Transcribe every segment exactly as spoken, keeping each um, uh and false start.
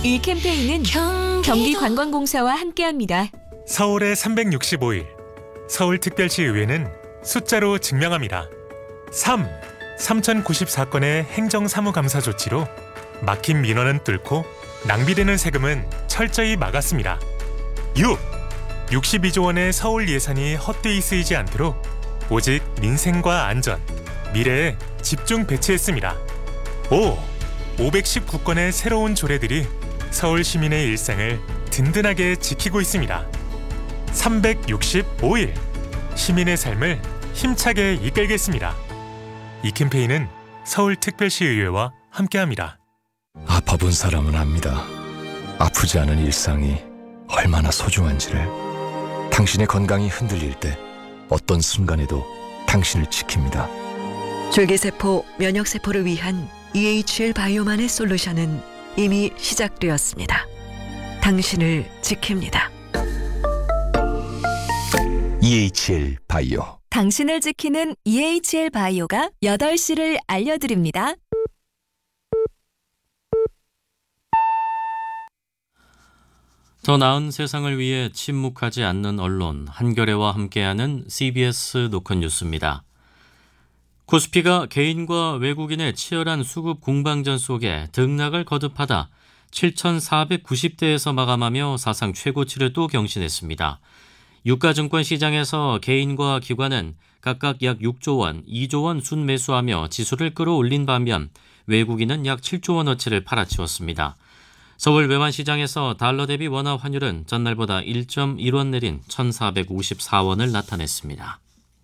이 캠페인은 경기관광공사와 함께합니다. 서울의 삼백육십오 일, 서울특별시의회는 숫자로 증명합니다. 삼. 삼천구십사 건의 행정사무감사 조치로 막힌 민원은 뚫고 낭비되는 세금은 철저히 막았습니다. 육. 육십이조 원의 서울 예산이 헛되이 쓰이지 않도록 오직 민생과 안전, 미래에 집중 배치했습니다. 오. 오백십구 건의 새로운 조례들이 서울 시민의 일상을 든든하게 지키고 있습니다. 삼백육십오 일, 시민의 삶을 힘차게 이끌겠습니다. 이 캠페인은 서울특별시의회와 함께합니다. 아파본 사람은 압니다. 아프지 않은 일상이 얼마나 소중한지를. 당신의 건강이 흔들릴 때 어떤 순간에도 당신을 지킵니다. 줄기세포, 면역세포를 위한 이에이치엘 바이오만의 솔루션은 이미 시작되었습니다. 당신을 지킵니다. 이에이치엘 바이오. 당신을 지키는 이에이치엘 바이오가 여덟 시를 알려드립니다. 더 나은 세상을 위해 침묵하지 않는 언론, 한겨레와 함께하는 씨비에스 노컷 뉴스입니다. 코스피가 개인과 외국인의 치열한 수급 공방전 속에 등락을 거듭하다 칠천사백구십 대에서 마감하며 사상 최고치를 또 경신했습니다. 유가증권 시장에서 개인과 기관은 각각 약 육조 원, 이조 원 순매수하며 지수를 끌어올린 반면 외국인은 약 칠조 원어치를 팔아치웠습니다. 서울 외환시장에서 달러 대비 원화 환율은 전날보다 일 점 일 원 내린 천사백오십사 원을 나타냈습니다.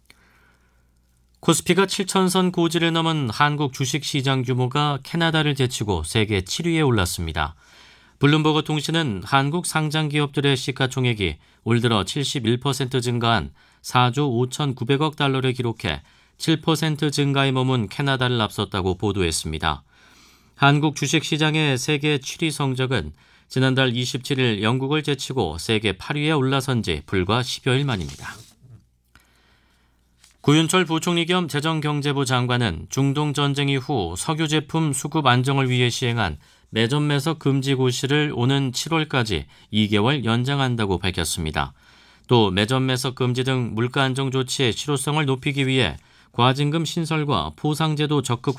코스피가 칠천선 고지를 넘은 한국 주식시장 규모가 캐나다를 제치고 세계 칠 위에 올랐습니다. 블룸버그 통신은 한국 상장기업들의 시가총액이 올 들어 칠십일 퍼센트 증가한 사조 오천구백억 달러를 기록해 칠 퍼센트 증가에 머문 캐나다를 앞섰다고 보도했습니다. 한국 주식시장의 세계 칠 위 성적은 지난달 이십칠 일 영국을 제치고 세계 팔 위에 올라선 지 불과 십여일 만입니다. 구윤철 부총리 겸 재정경제부 장관은 중동 전쟁 이후 석유 제품 수급 안정을 위해 시행한 매점 매석 금지 고시를 오는 칠월까지 이 개월 연장한다고 밝혔습니다. 또 매점 매석 금지 등 물가 안정 조치의 실효성을 높이기 위해 과징금 신설과 포상제도 적극